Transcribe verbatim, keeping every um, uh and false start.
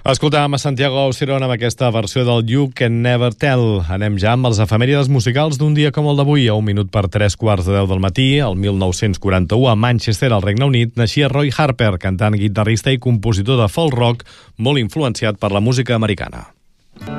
Escoltàvem a Santiago Auciron amb aquesta versió del You Can Never Tell. Anem ja amb els efemèrides musicals d'un dia com el d'avui. A un minut per tres quarts de deu del matí, el mil nou-cents quaranta-u, a Manchester, al Regne Unit, naixia Roy Harper, cantant, guitarrista i compositor de folk rock molt influenciat per la música americana.